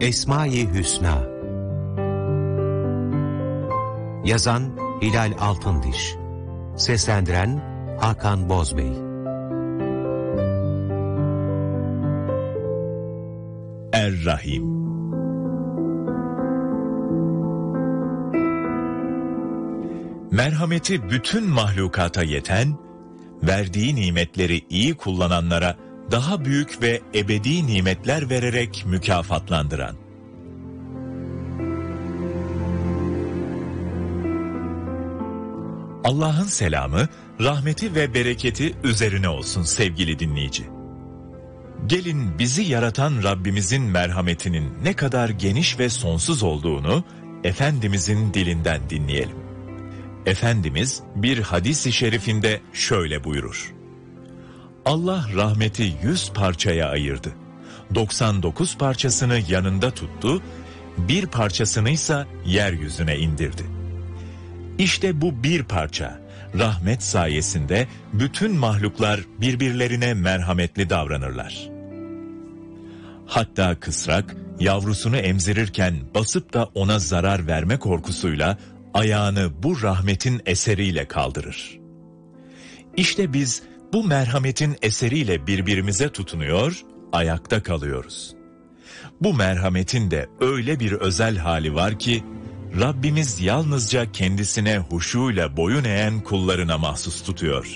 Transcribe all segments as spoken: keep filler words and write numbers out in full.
Esma-i Hüsna. Yazan Hilal Altındiş. Seslendiren Hakan Bozbey. Er-Rahim. Merhameti bütün mahlukata yeten, verdiği nimetleri iyi kullananlara daha büyük ve ebedi nimetler vererek mükafatlandıran. Allah'ın selamı, rahmeti ve bereketi üzerine olsun sevgili dinleyici. Gelin bizi yaratan Rabbimizin merhametinin ne kadar geniş ve sonsuz olduğunu Efendimizin dilinden dinleyelim. Efendimiz bir hadis-i şerifinde şöyle buyurur: Allah rahmeti yüz parçaya ayırdı. doksan dokuz parçasını yanında tuttu, bir parçasını ise yeryüzüne indirdi. İşte bu bir parça, rahmet sayesinde bütün mahluklar birbirlerine merhametli davranırlar. Hatta kısrak, yavrusunu emzirirken basıp da ona zarar verme korkusuyla ayağını bu rahmetin eseriyle kaldırır. İşte biz bu merhametin eseriyle birbirimize tutunuyor, ayakta kalıyoruz. Bu merhametin de öyle bir özel hali var ki, Rabbimiz yalnızca kendisine huşuyla boyun eğen kullarına mahsus tutuyor.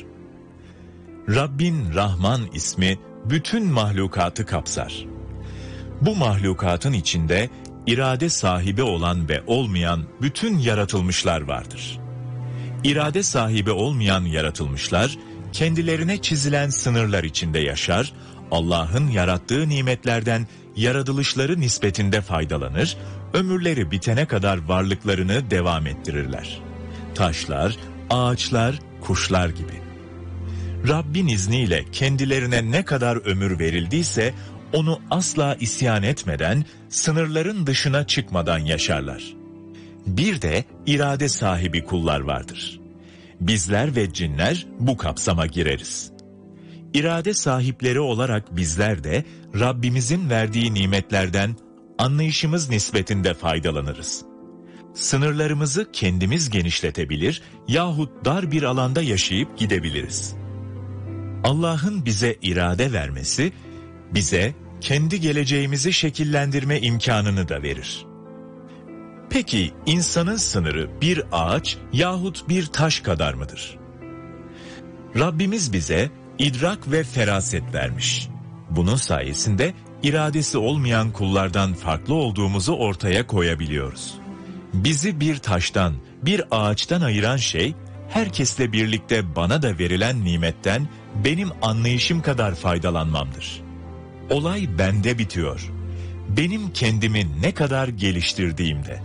Rabbin Rahman ismi bütün mahlukatı kapsar. Bu mahlukatın içinde irade sahibi olan ve olmayan bütün yaratılmışlar vardır. İrade sahibi olmayan yaratılmışlar, kendilerine çizilen sınırlar içinde yaşar, Allah'ın yarattığı nimetlerden yaratılışları nispetinde faydalanır, ömürleri bitene kadar varlıklarını devam ettirirler. Taşlar, ağaçlar, kuşlar gibi. Rabbin izniyle kendilerine ne kadar ömür verildiyse, onu asla isyan etmeden, sınırların dışına çıkmadan yaşarlar. Bir de irade sahibi kullar vardır. Bizler ve cinler bu kapsama gireriz. İrade sahipleri olarak bizler de Rabbimizin verdiği nimetlerden anlayışımız nispetinde faydalanırız. Sınırlarımızı kendimiz genişletebilir yahut dar bir alanda yaşayıp gidebiliriz. Allah'ın bize irade vermesi, bize kendi geleceğimizi şekillendirme imkanını da verir. Peki insanın sınırı bir ağaç yahut bir taş kadar mıdır? Rabbimiz bize idrak ve feraset vermiş. Bunun sayesinde iradesi olmayan kullardan farklı olduğumuzu ortaya koyabiliyoruz. Bizi bir taştan, bir ağaçtan ayıran şey, herkesle birlikte bana da verilen nimetten benim anlayışım kadar faydalanmamdır. Olay bende bitiyor. Benim kendimi ne kadar geliştirdiğimde.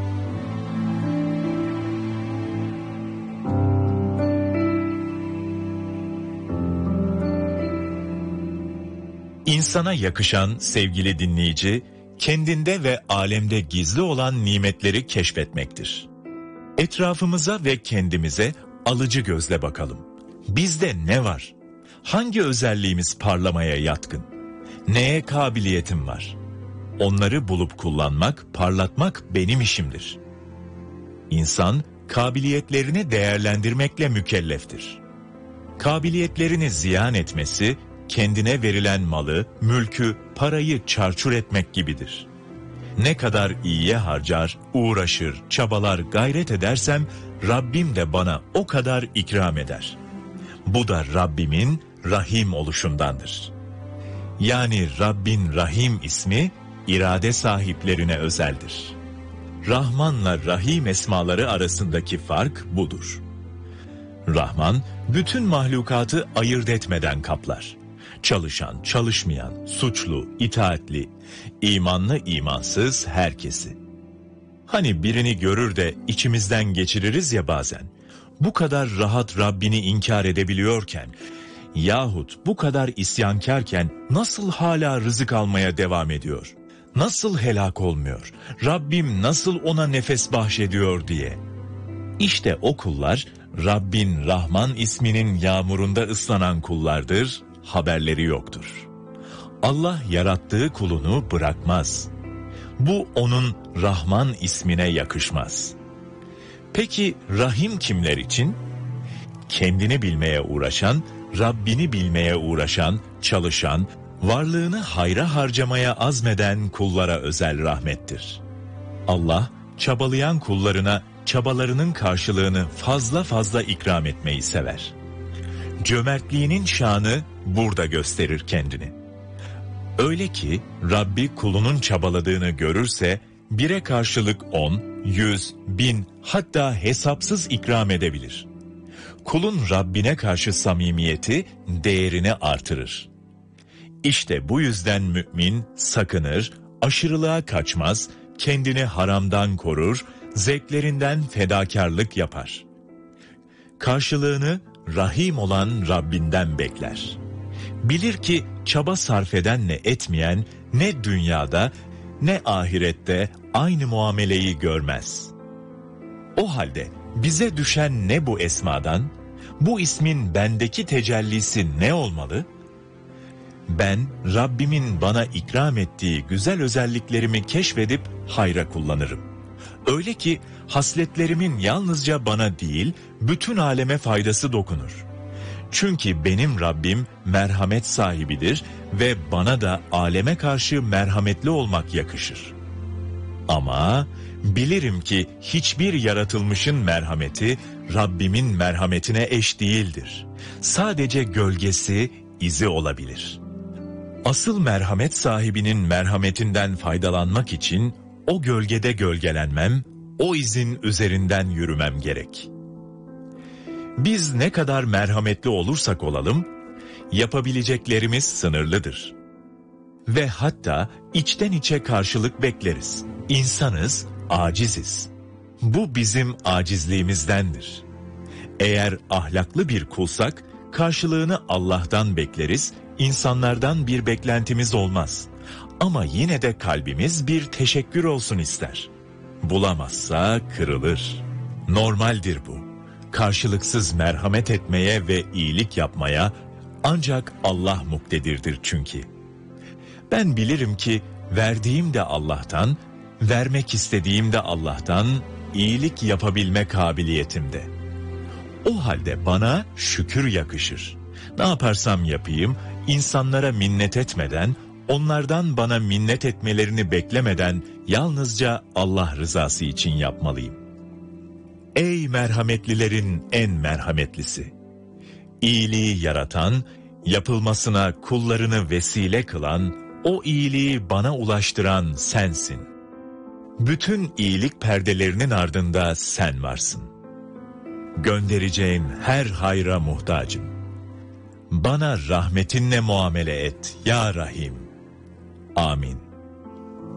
İnsana yakışan sevgili dinleyici, kendinde ve alemde gizli olan nimetleri keşfetmektir. Etrafımıza ve kendimize alıcı gözle bakalım. Bizde ne var? Hangi özelliğimiz parlamaya yatkın? Neye kabiliyetim var? Onları bulup kullanmak, parlatmak benim işimdir. İnsan, kabiliyetlerini değerlendirmekle mükelleftir. Kabiliyetlerini ziyan etmesi, kendine verilen malı, mülkü, parayı çarçur etmek gibidir. Ne kadar iyiye harcar, uğraşır, çabalar, gayret edersem, Rabbim de bana o kadar ikram eder. Bu da Rabbimin Rahim oluşundandır. Yani Rabbin Rahim ismi, irade sahiplerine özeldir. Rahmanla Rahim esmaları arasındaki fark budur. Rahman, bütün mahlukatı ayırt etmeden kaplar. Çalışan, çalışmayan, suçlu, itaatli, imanlı, imansız herkesi. Hani birini görür de içimizden geçiririz ya bazen, bu kadar rahat Rabbini inkar edebiliyorken, yahut bu kadar isyankarken nasıl hala rızık almaya devam ediyor? Nasıl helak olmuyor? Rabbim nasıl ona nefes bahşediyor diye. İşte o kullar, Rabbin Rahman isminin yağmurunda ıslanan kullardır, haberleri yoktur. Allah yarattığı kulunu bırakmaz. Bu onun Rahman ismine yakışmaz. Peki Rahim kimler için? Kendini bilmeye uğraşan, Rabbini bilmeye uğraşan, çalışan, varlığını hayra harcamaya azmeden kullara özel rahmettir. Allah, çabalayan kullarına çabalarının karşılığını fazla fazla ikram etmeyi sever. Cömertliğinin şanı burada gösterir kendini. Öyle ki Rabbi kulunun çabaladığını görürse bire karşılık on, yüz, bin hatta hesapsız ikram edebilir. Kulun Rabbine karşı samimiyeti değerini artırır. İşte bu yüzden mümin sakınır, aşırılığa kaçmaz, kendini haramdan korur, zevklerinden fedakarlık yapar. Karşılığını Rahim olan Rabbinden bekler. Bilir ki çaba sarf edenle etmeyen ne dünyada ne ahirette aynı muameleyi görmez. O halde bize düşen ne bu esmadan, bu ismin bendeki tecellisi ne olmalı? Ben Rabbimin bana ikram ettiği güzel özelliklerimi keşfedip hayra kullanırım. Öyle ki hasletlerimin yalnızca bana değil, bütün aleme faydası dokunur. Çünkü benim Rabbim merhamet sahibidir ve bana da aleme karşı merhametli olmak yakışır. Ama bilirim ki hiçbir yaratılmışın merhameti Rabbimin merhametine eş değildir. Sadece gölgesi, izi olabilir. Asıl merhamet sahibinin merhametinden faydalanmak için o gölgede gölgelenmem, o izin üzerinden yürümem gerek. Biz ne kadar merhametli olursak olalım, yapabileceklerimiz sınırlıdır. Ve hatta içten içe karşılık bekleriz. İnsanız, aciziz. Bu bizim acizliğimizdendir. Eğer ahlaklı bir kulsak, karşılığını Allah'tan bekleriz, insanlardan bir beklentimiz olmaz. Ama yine de kalbimiz bir teşekkür olsun ister. Bulamazsa kırılır. Normaldir bu. Karşılıksız merhamet etmeye ve iyilik yapmaya ancak Allah muktedirdir çünkü. Ben bilirim ki verdiğim de Allah'tan, vermek istediğim de Allah'tan, iyilik yapabilme kabiliyetimde. O halde bana şükür yakışır. Ne yaparsam yapayım, insanlara minnet etmeden, onlardan bana minnet etmelerini beklemeden yalnızca Allah rızası için yapmalıyım. Ey merhametlilerin en merhametlisi! İyiliği yaratan, yapılmasına kullarını vesile kılan, o iyiliği bana ulaştıran sensin. Bütün iyilik perdelerinin ardında sen varsın. Göndereceğin her hayra muhtacım. Bana rahmetinle muamele et ya Rahim. Amin.